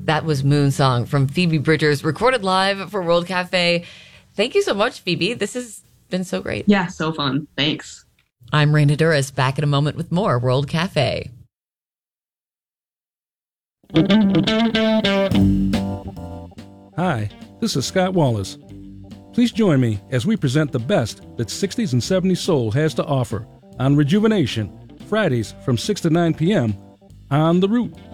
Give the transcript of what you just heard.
That was Moonsong from Phoebe Bridgers, recorded live for World Cafe. Thank you so much, Phoebe. This has been so great. Yeah, so fun. Thanks. I'm Raina Duras, back in a moment with more World Cafe. Hi, this is Scott Wallace. Please join me as we present the best that 60s and 70s soul has to offer on Rejuvenation, Fridays from 6 to 9 p.m. on The Root.